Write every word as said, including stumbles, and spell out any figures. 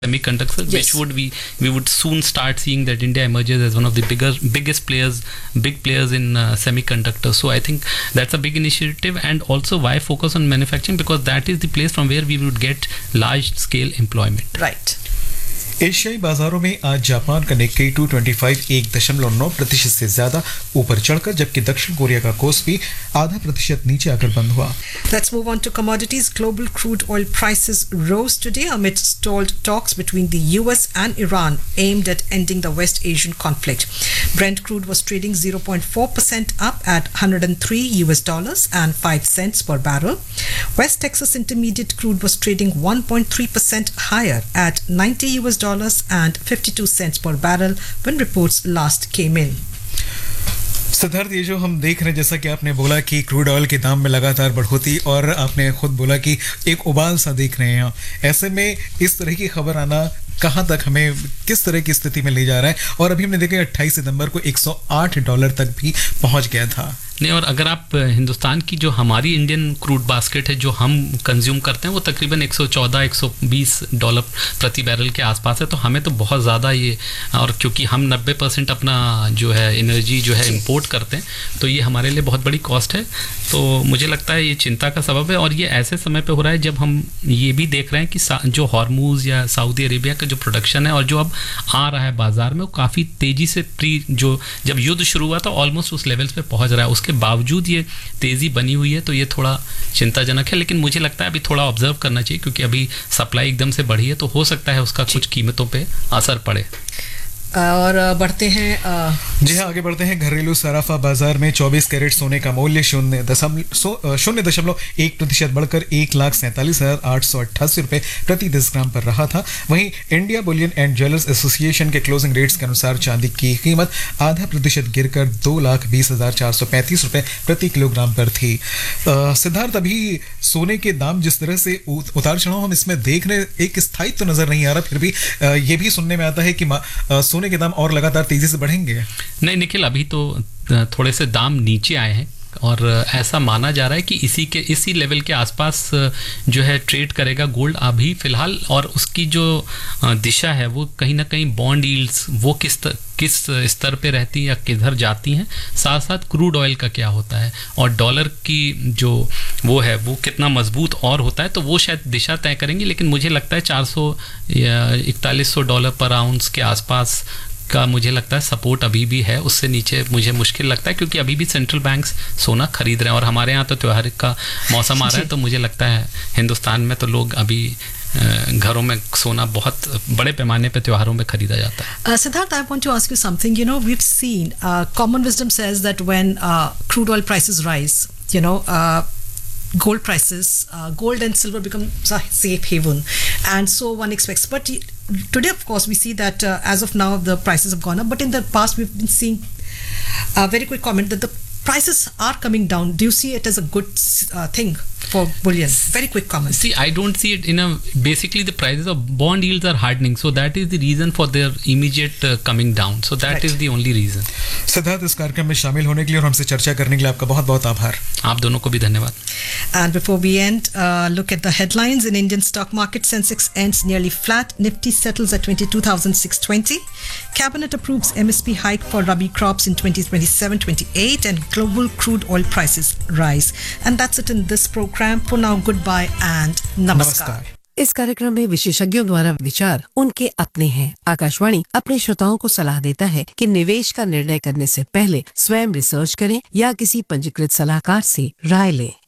semiconductors, Yes. which would we we would soon start seeing that India emerges as one of the bigger biggest players, big players in uh, semiconductors. So I think that's a big initiative, and also why focus on manufacturing, because that is the place from where we would get large scale employment. Right. एशियाई बाजारों में आज Japan का Nikkei to twenty five एक दशमलव नौ प्रतिशत से ज्यादा ऊपर चढ़कर, जबकि दक्षिण कोरिया का कोस्पी आधा प्रतिशत नीचे आकर बंद हुआ. Let's move on to commodities. Global crude oil prices rose today amid stalled talks between the U S and Iran aimed at ending the West Asian conflict. Brent crude was trading zero point four percent up at one hundred three U S dollars and five cents per barrel. West Texas Intermediate crude was trading one point three percent higher at ninety U S dollars and fifty-two cents per barrel when reports last came in. Siddharth, ये जो हम देख रहे हैं, जैसा कि आपने बोला कि क्रूड ऑयल के दाम में लगातार बढ़ोतरी, और आपने खुद बोला कि एक उबाल सा देख रहे हैं, ऐसे में इस तरह की खबर आना कहां तक हमें किस तरह की स्थिति में ले जा रहा है? और अभी हमने देखा अट्ठाईस सितंबर को एक सौ आठ डॉलर तक भी पहुंच गया था. नहीं, और अगर आप हिंदुस्तान की जो हमारी इंडियन क्रूड बास्केट है जो हम कंज्यूम करते हैं वो तकरीबन एक सौ चौदह एक सौ बीस डॉलर प्रति बैरल के आसपास है, तो हमें तो बहुत ज़्यादा ये, और क्योंकि हम नब्बे परसेंट अपना जो है एनर्जी जो है इंपोर्ट करते हैं, तो ये हमारे लिए बहुत बड़ी कॉस्ट है. तो मुझे लगता है ये चिंता का सबब है, और ये ऐसे समय पे हो रहा है जब हम ये भी देख रहे हैं कि जो हॉर्मूज या सऊदी अरेबिया का जो प्रोडक्शन है और जो अब आ रहा है बाजार में, वो काफ़ी तेज़ी से प्री जो जब युद्ध शुरू हुआ था ऑलमोस्ट उस लेवल्स पे पहुंच रहा है. उसके बावजूद ये तेज़ी बनी हुई है, तो ये थोड़ा चिंताजनक है. लेकिन मुझे लगता है अभी थोड़ा ऑब्जर्व करना चाहिए, क्योंकि अभी सप्लाई एकदम से बढ़ी है, तो हो सकता है उसका कुछ कीमतों पे असर पड़े. और बढ़ते हैं जी हाँ, आगे बढ़ते हैं. घरेलू सराफा बाजार में चौबीस कैरेट सोने का मूल्य शून्य दशमलव शून्य दशमलव एक प्रतिशत बढ़कर एक लाख सैंतालीस हजार आठ सौ अट्ठासी रुपए प्रति दस ग्राम पर रहा था. वहीं India Boolean and jewellers association के क्लोजिंग रेट्स के अनुसार चांदी की कीमत आधा प्रतिशत गिरकर दो लाख बीस हजार चार सौ पैंतीस रुपए प्रति किलोग्राम पर थी. सिद्धार्थ, अभी सोने के दाम जिस तरह से उतार चढ़ाव हम इसमें देख रहे, एक स्थायित्व तो नजर नहीं आ रहा. फिर भी ये भी सुनने में आता है कि सोने के दाम और लगातार तेजी से बढ़ेंगे. नहीं निखिल, अभी तो थोड़े से दाम नीचे आए हैं, और ऐसा माना जा रहा है कि इसी के इसी लेवल के आसपास जो है ट्रेड करेगा गोल्ड अभी फिलहाल. और उसकी जो दिशा है वो कहीं ना कहीं बॉन्ड यील्ड्स वो किस किस स्तर पे रहती हैं या किधर जाती हैं, साथ साथ क्रूड ऑयल का क्या होता है, और डॉलर की जो वो है वो कितना मजबूत और होता है, तो वो शायद दिशा तय करेंगी. लेकिन मुझे लगता है चार सौ या इकतालीस सौ डॉलर पर आउंस के आसपास का मुझे लगता है सपोर्ट अभी भी है. उससे नीचे मुझे मुश्किल लगता है, क्योंकि अभी भी सेंट्रल बैंक्स सोना खरीद रहे हैं, और हमारे यहाँ तो त्योहार का मौसम आ रहा है, तो मुझे लगता है हिंदुस्तान में तो लोग अभी घरों में सोना बहुत बड़े पैमाने पे त्योहारों में खरीदा जाता है. Siddharth, I want to ask you something. You know, we've seen uh, common wisdom says that when uh, crude oil prices rise, you know, uh, gold prices, uh, gold and silver become a safe haven, and so one expects. But today, of course, we see that uh, as of now the prices have gone up. But in the past, we've been seeing a very quick comment that the prices are coming down. Do you see it as a good uh, thing for bullion? Very quick comment. See, I don't see it in a, basically the prices of bond yields are hardening, so that is the reason for their immediate uh, coming down. So that right. is the only reason. Siddharth, इस कार्यक्रम में शामिल होने के लिए और हमसे चर्चा करने के लिए आपका बहुत बहुत आभार. आप दोनों को भी धन्यवाद. And before we end, uh, look at the headlines in Indian stock market. Sensex ends nearly flat. Nifty settles at twenty-two thousand six hundred twenty. Cabinet approves M S P hike for Rabi crops in twenty twenty-seven twenty-eight, and global crude oil prices rise. And that's it in this program. For now, goodbye and namaskar. इस कार्यक्रम में विशेषज्ञों द्वारा विचार उनके अपने हैं. आकाशवाणी अपने श्रोताओं को सलाह देता है कि निवेश का निर्णय करने से पहले स्वयं रिसर्च करें या किसी पंजीकृत सलाहकार से राय लें.